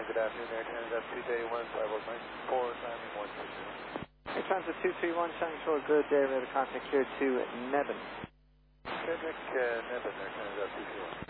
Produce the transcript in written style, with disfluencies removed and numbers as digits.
good afternoon, Air Transit 231, 594, timing 160. Air Transit 231, Channel 4, good day, we have a contact here to Nevin. Cedric, Nevin, Air Transit 231.